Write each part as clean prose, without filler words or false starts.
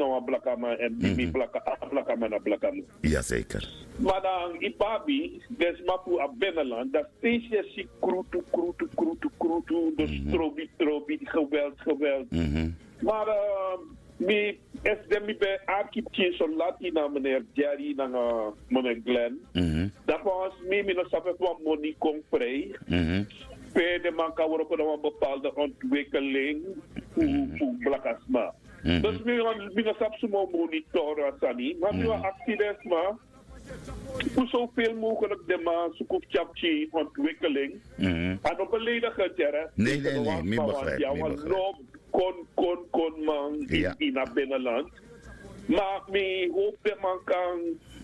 nou blakama en mi blakama na blakama. Jazeker. Maar dan Ibabi, des mapu a Beneland, dat steeds je ziet kroetu, dus trobi, geweld. Maar mi es de mi bij architectuur zo Latina meneer Jerry na meneer Glenn. Dat was mi no sabe van money kon vrij. De man kan worden op een bepaalde ontwikkeling voor Blakasma. Dus we gaan zo monitoren, Sani. Maar we accidenten, hoe zoveel mogelijk de man zoekt ontwikkeling. En op een ledige terrein. Nee, mi begrijp. Ja, want kon man in het binnenland. Maar me hoop dat man kan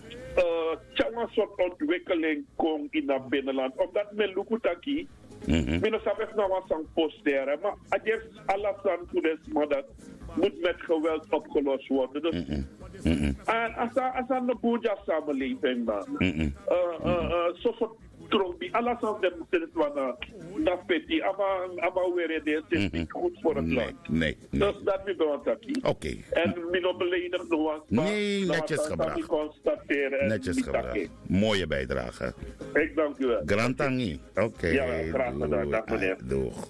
een soort ontwikkeling komen in het binnenland. Omdat men lukutaki. We saben nou wat aan posteren, maar het alasan voor de dat moet met geweld opgelost worden. Dus, en als aan de boerja samenleving dan, zo soort trobi, alasan de moeten van dat petit, maar weer dit is niet goed voor het land. Nee. Dus dat we beantwoorden. Oké. En we nog beledig nog eens. Nee, netjes gebracht. Netjes gebracht. Mooie bijdrage. Ik dank u wel. Grantangi. Oké. Ja, graag gedaan. Dag meneer. Doeg.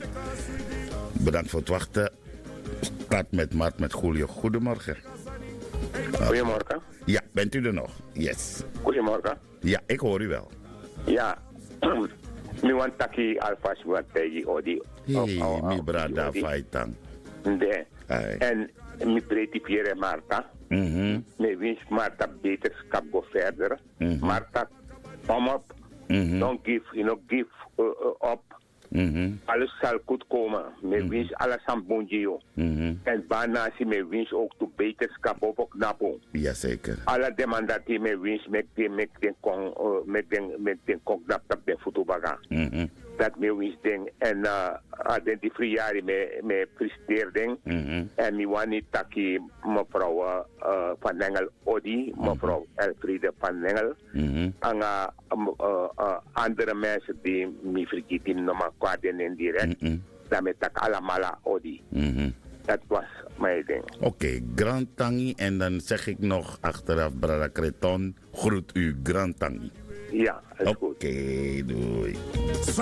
Bedankt voor het wachten. Start met Mart met Julio. Goedemorgen. Goedemorgen. Ja, bent u er nog? Yes. Goedemorgen. Ja, ik hoor u wel. Ja. Mi want taki alfas wat tegi odi. Hey, mi brada faitang. De. En mi pretifiere Marta. Mi wens Marta beterschap go verder. Marta, come up. Don't give, give up. Alles zal goed komen. Me wens alles aan bonjio. En bijna si me wens ook de beterschap op knappen. Jazeker. Alle demanda die me wens met den knap op den voetobaga. Dat me wens ding. En die vrienden me presteer ding. En me wani taki mevrouw Van Engel Odi, mevrouw Elfriede Van Engel. En andere mensen die me vergeten nog maar kwaden in direct. Daarmee tak allemaal Odi. Dat was mijn ding. Oké, Grand Tangi. En dan zeg ik nog achteraf, Brada Creton, groet u Grand Tangi. Ja, is goed. Oké, doei.